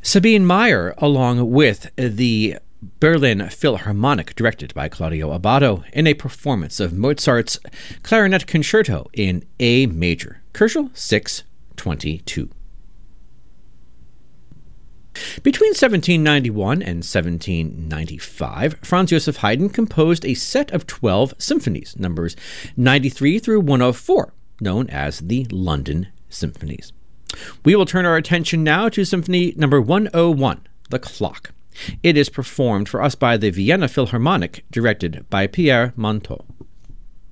Sabine Meyer, along with the Berlin Philharmonic, directed by Claudio Abbado, in a performance of Mozart's Clarinet Concerto in A major, Koschel 622. Between 1791 and 1795, Franz Joseph Haydn composed a set of 12 symphonies, numbers 93 through 104, known as the London Symphonies. We will turn our attention now to Symphony number 101, The Clock. It is performed for us by the Vienna Philharmonic, directed by Pierre Monteux.